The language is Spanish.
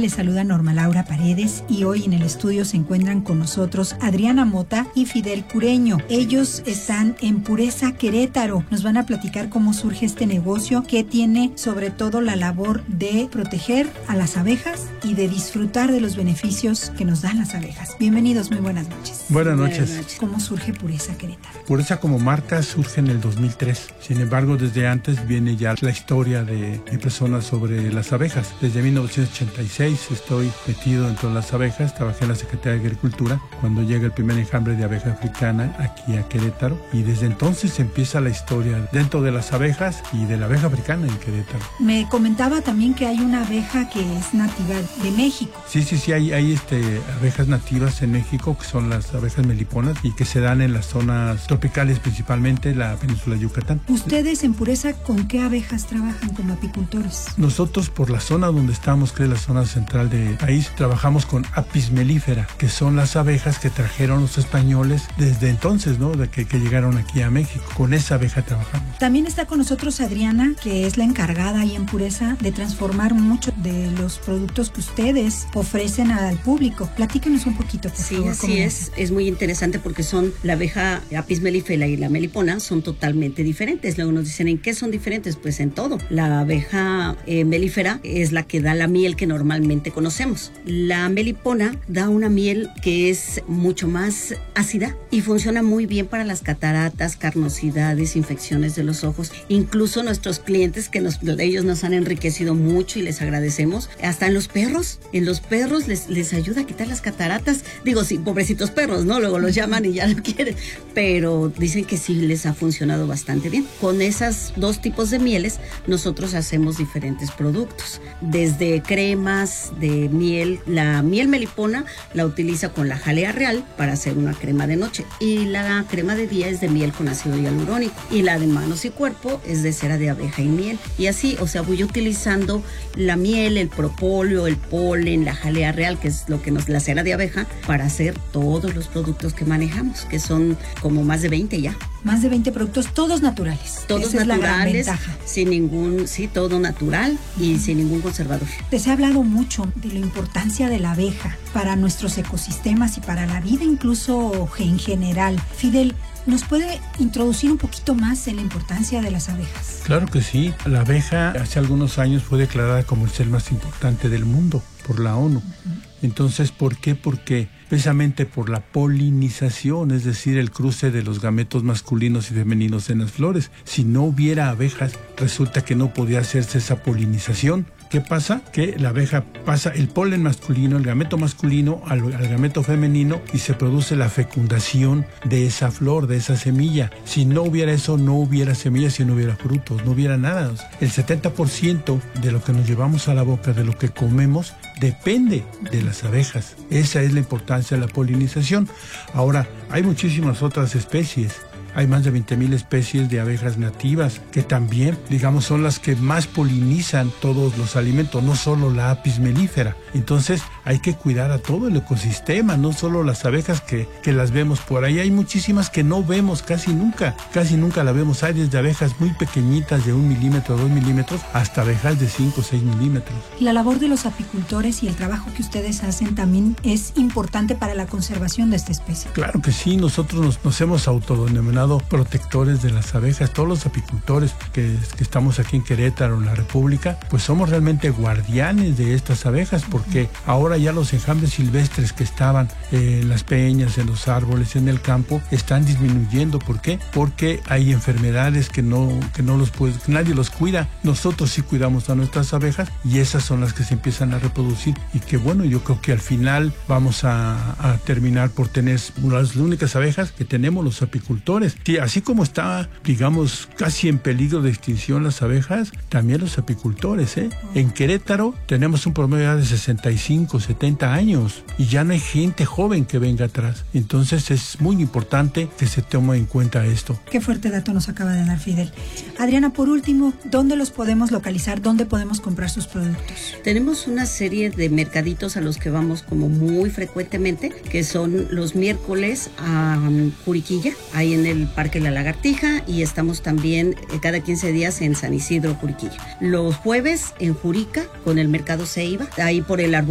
Les saluda Norma Laura Paredes y hoy en el estudio se encuentran con nosotros Adriana Mota y Fidel Cureño. Ellos están en Pureza Querétaro. Nos van a platicar cómo surge este negocio que tiene sobre todo la labor de proteger a las abejas y de disfrutar de los beneficios que nos dan las abejas. Bienvenidos, muy buenas noches. Buenas noches. ¿Cómo surge Pureza Querétaro? Pureza como marca surge en el 2003. Sin embargo, desde antes viene ya la historia de personas sobre las abejas. Desde 1986 estoy metido dentro de las abejas. Trabajé en la Secretaría de Agricultura cuando llega el primer enjambre de abeja africana aquí a Querétaro. Y desde entonces empieza la historia dentro de las abejas y de la abeja africana en Querétaro. Me comentaba también que hay una abeja que es nativa de México. Sí, hay abejas nativas en México que son las abejas meliponas y que se dan en las zonas tropicales, principalmente la península de Yucatán. ¿Ustedes en Pureza con qué abejas trabajan como apicultores? Nosotros por la zona donde estamos, que es la zona central del país, trabajamos con Apis mellifera, que son las abejas que trajeron los españoles desde entonces, ¿no? De que llegaron aquí a México. Con esa abeja trabajamos. También está con nosotros Adriana, que es la encargada ahí en Pureza de transformar muchos de los productos que ustedes ofrecen al público. Platíquenos un poquito, por favor. Sí, así es muy interesante porque son la abeja Apis mellifera y la melipona son totalmente diferentes. Luego nos dicen, ¿en qué son diferentes? Pues en todo. La abeja mellifera es la que da la miel que normalmente conocemos. La melipona da una miel que es mucho más ácida y funciona muy bien para las cataratas, carnosidades, infecciones de los ojos. Incluso nuestros clientes, ellos nos han enriquecido mucho y les agradecemos. Hasta en los perros les ayuda a quitar las cataratas. Digo, sí, pobrecitos perros, ¿no? Luego los llaman y ya no quieren. Pero dicen que sí les ha funcionado bastante bien. Con esas dos tipos de mieles, nosotros hacemos diferentes productos. Desde cremas de miel. La miel melipona la utiliza con la jalea real para hacer una crema de noche. Y la crema de día es de miel con ácido hialurónico. Y la de manos y cuerpo es de cera de abeja y miel. Y así, o sea, voy utilizando la miel, el propóleo, el polen, la jalea real, que es lo que la cera de abeja, para hacer todos los productos que manejamos, que son como más de 20 ya. Más de 20 productos, todos naturales. Todos Esa naturales, todo natural y sin ningún conservador. Se ha hablado mucho de la importancia de la abeja para nuestros ecosistemas y para la vida incluso en general. Fidel, ¿nos puede introducir un poquito más en la importancia de las abejas? Claro que sí. La abeja hace algunos años fue declarada como el ser más importante del mundo por la ONU. Entonces, ¿por qué? Porque precisamente por la polinización, es decir, el cruce de los gametos masculinos y femeninos en las flores. Si no hubiera abejas, resulta que no podía hacerse esa polinización. ¿Qué pasa? Que la abeja pasa el polen masculino, el gameto masculino al gameto femenino y se produce la fecundación de esa flor, de esa semilla. Si no hubiera eso, no hubiera semillas y no hubiera frutos, no hubiera nada. El 70% de lo que nos llevamos a la boca, de lo que comemos, depende de las abejas. Esa es la importancia de la polinización. Ahora, hay muchísimas otras especies. Hay más de 20,000 especies de abejas nativas que también, digamos, son las que más polinizan todos los alimentos, no solo la Apis mellifera. Entonces hay que cuidar a todo el ecosistema, no solo las abejas que las vemos por ahí. Hay muchísimas que no vemos casi nunca la vemos. Hay desde abejas muy pequeñitas de 1 milímetro, 2 milímetros, hasta abejas de 5 o 6 milímetros. La labor de los apicultores y el trabajo que ustedes hacen también es importante para la conservación de esta especie. Claro que sí, nosotros nos hemos autodenominado protectores de las abejas. Todos los apicultores que estamos aquí en Querétaro, en la República, pues somos realmente guardianes de estas abejas, porque ahora ya los enjambres silvestres que estaban en las peñas, en los árboles, en el campo, están disminuyendo. ¿Por qué? Porque hay enfermedades que nadie los cuida. Nosotros sí cuidamos a nuestras abejas y esas son las que se empiezan a reproducir, y que bueno, yo creo que al final vamos a terminar por tener las únicas abejas que tenemos los apicultores. Sí, así como está, digamos, casi en peligro de extinción las abejas, también los apicultores, ¿eh? En Querétaro tenemos un promedio de 65, 70 años y ya no hay gente joven que venga atrás. Entonces es muy importante que se tome en cuenta esto. Qué fuerte dato nos acaba de dar Fidel. Adriana, por último, ¿dónde los podemos localizar? ¿Dónde podemos comprar sus productos? Tenemos una serie de mercaditos a los que vamos como muy frecuentemente, que son los miércoles a Juriquilla, ahí en el Parque La Lagartija, y estamos también cada 15 días en San Isidro, Juriquilla. Los jueves en Jurica con el Mercado Ceiba, ahí por el árbol